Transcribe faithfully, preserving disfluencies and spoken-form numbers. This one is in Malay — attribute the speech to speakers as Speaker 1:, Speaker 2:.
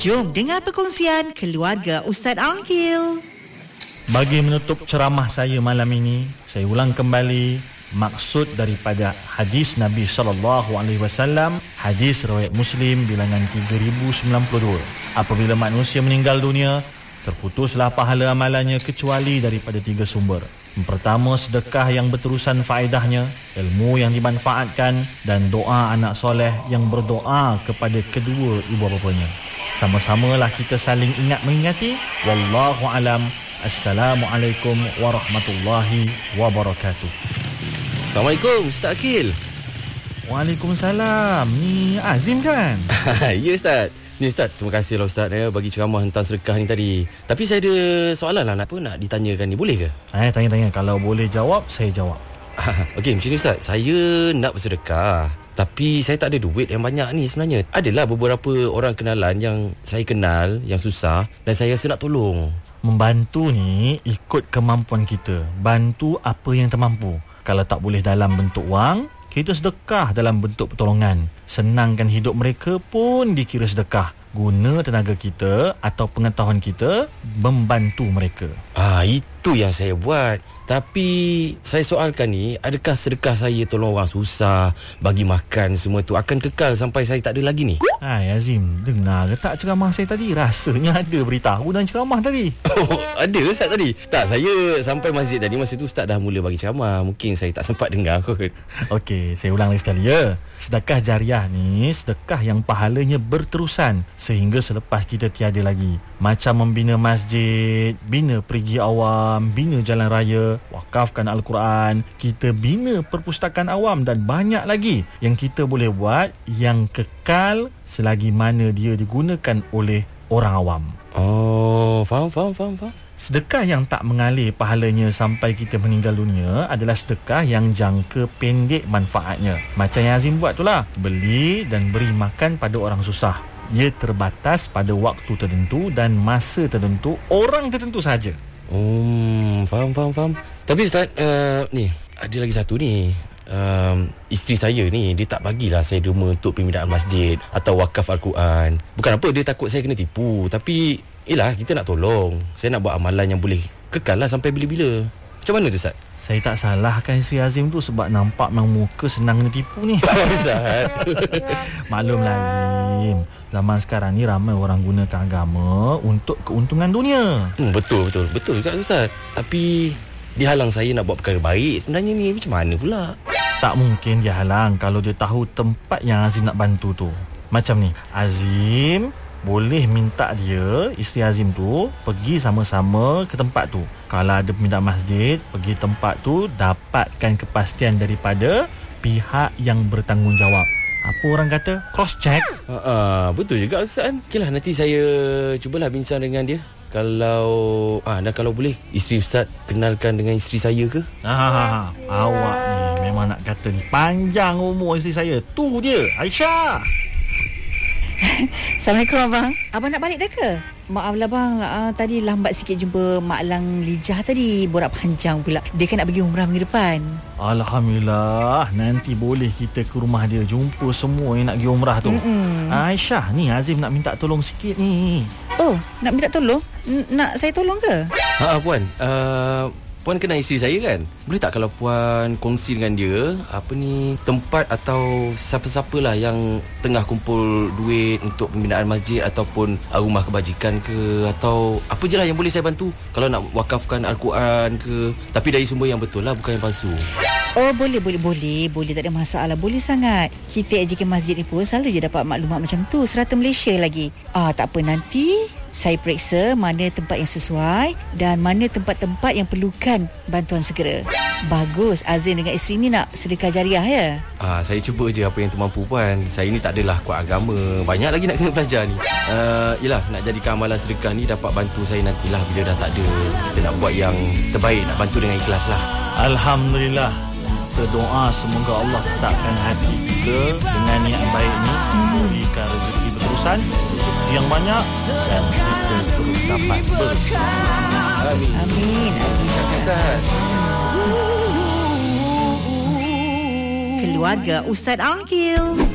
Speaker 1: Jom dengar perkongsian keluarga Ustaz Aqil.
Speaker 2: Bagi menutup ceramah saya malam ini, saya ulang kembali maksud daripada hadis Nabi sallallahu alaihi wasallam, hadis riwayat Muslim bilangan tiga ribu sembilan puluh dua. Apabila manusia meninggal dunia, terputuslah pahala amalannya kecuali daripada tiga sumber. Yang pertama, sedekah yang berterusan faedahnya, ilmu yang dimanfaatkan, dan doa anak soleh yang berdoa kepada kedua ibu bapanya. Sama-samalah kita saling ingat mengingati. Wallahu alam. Assalamualaikum warahmatullahi wabarakatuh.
Speaker 3: Assalamualaikum Ustaz Aqil.
Speaker 2: Waalaikumsalam. Ni Azim kan?
Speaker 3: Ya Ustaz. Ni Ustaz, terima kasih lah Ustaz ya, bagi ceramah tentang sedekah ni tadi. Tapi saya ada soalan lah nak, apa, nak ditanyakan ni, boleh ke?
Speaker 2: Eh, tanya-tanya. Kalau boleh jawab, saya jawab.
Speaker 3: Okey, macam ni Ustaz. Saya nak bersedekah, tapi saya tak ada duit yang banyak ni sebenarnya. Adalah beberapa orang kenalan yang saya kenal yang susah dan saya rasa nak tolong.
Speaker 2: Membantu ni ikut kemampuan kita. Bantu apa yang termampu. Kalau tak boleh dalam bentuk wang, kita sedekah dalam bentuk pertolongan. Senangkan hidup mereka pun dikira sedekah. Guna tenaga kita atau pengetahuan kita membantu mereka.
Speaker 3: Ah, itu yang saya buat. Tapi saya soalkan ni, adakah sedekah saya tolong orang susah, bagi makan semua tu akan kekal sampai saya tak ada lagi ni?
Speaker 2: Hai Azim, dengar ke tak ceramah saya tadi? Rasanya ada beritahu dalam ceramah tadi.
Speaker 3: Oh, ada Ustaz tadi? Tak, saya sampai masjid tadi, masa tu Ustaz dah mula bagi ceramah. Mungkin saya tak sempat dengar kot.
Speaker 2: Okey, saya ulang lagi sekali ya. Sedekah jariah ni sedekah yang pahalanya berterusan sehingga selepas kita tiada lagi. Macam membina masjid, bina perigi awam, bina jalan raya, wakafkan Al-Quran, kita bina perpustakaan awam dan banyak lagi yang kita boleh buat yang kekal selagi mana dia digunakan oleh orang awam.
Speaker 3: Oh, faham, faham, faham, faham.
Speaker 2: Sedekah yang tak mengalir pahalanya sampai kita meninggal dunia adalah sedekah yang jangka pendek manfaatnya. Macam yang Azim buat tu lah, beli dan beri makan pada orang susah. Ia terbatas pada waktu tertentu dan masa tertentu, orang tertentu saja.
Speaker 3: Hmm, faham, faham, faham. Tapi Ustaz, uh, ni ada lagi satu ni. Um, isteri saya ni, dia tak bagilah saya derma untuk pembinaan masjid atau wakaf Al-Quran. Bukan apa, dia takut saya kena tipu. Tapi yelah, kita nak tolong. Saya nak buat amalan yang boleh kekal lah sampai bila-bila. Macam mana tu Ustaz?
Speaker 2: Saya tak salahkan Isteri Azim tu sebab nampak memang muka senang kena tipu ni.
Speaker 3: Ustaz.
Speaker 2: Maklumlah Azim, zaman sekarang ni ramai orang gunakan agama untuk keuntungan dunia.
Speaker 3: hmm, Betul, betul. Betul juga Ustaz. Tapi dihalang saya nak buat perkara baik sebenarnya ni. Macam mana pula?
Speaker 2: Tak mungkin dia halang kalau dia tahu tempat yang Azim nak bantu tu. Macam ni, Azim boleh minta dia, isteri Azim tu, pergi sama-sama ke tempat tu. Kalau ada pemindahan masjid, pergi tempat tu, dapatkan kepastian daripada pihak yang bertanggungjawab. Apa orang kata? Cross check.
Speaker 3: uh, uh, Betul juga Ustaz. Okeylah, nanti saya cubalah bincang dengan dia. Kalau ah dan kalau boleh, isteri Ustaz kenalkan dengan isteri saya ke?
Speaker 2: Ha, ha, ha. Awak ni memang nak kata ni panjang umur isteri saya. Tu dia, Aisyah.
Speaker 1: Assalamualaikum abang. Abang nak balik dah ke? Maaf lah bang, uh, tadi lambat sikit jumpa Mak Lang Lijah tadi. Borak panjang pula. Dia kan nak pergi umrah minggu depan.
Speaker 2: Alhamdulillah, nanti boleh kita ke rumah dia, jumpa semua yang nak pergi umrah tu. Mm-mm. Aisyah, ni Azim nak minta tolong sikit ni.
Speaker 1: Oh, nak minta tolong? N- nak saya tolong ke?
Speaker 3: Ha, Puan. Uh, Puan kenal isteri saya kan? Boleh tak kalau Puan kongsi dengan dia apa ni, tempat atau siapa-siapalah yang tengah kumpul duit untuk pembinaan masjid ataupun rumah kebajikan ke, atau apa je lah yang boleh saya bantu. Kalau nak wakafkan Al-Quran ke, tapi dari sumber yang betul lah, bukan yang palsu.
Speaker 1: Oh, boleh, boleh, boleh. Boleh, tak ada masalah. Boleh sangat. Kita A J K Masjid ni pun selalu je dapat maklumat macam tu. Serata Malaysia lagi. Ah, tak apa, nanti saya periksa mana tempat yang sesuai dan mana tempat-tempat yang perlukan bantuan segera. Bagus, Azim dengan isteri ni nak sedekah jariah ya?
Speaker 3: Ah, saya cuba je apa yang termampu Puan. Saya ni tak adalah kuat agama. Banyak lagi nak kena belajar ni. Uh, yelah, nak jadikan amalan sedekah ni dapat bantu saya nantilah bila dah tak ada. Kita nak buat yang terbaik, nak bantu dengan ikhlas lah.
Speaker 2: Alhamdulillah. Kita doa semoga Allah letakkan hati kita dengan niat baik ni, berikan rezeki berterusan, rezeki yang banyak, dan kita terus dapat berkah.
Speaker 3: Amin.
Speaker 1: Amin. Amin. Keluarga Ustaz Aqil.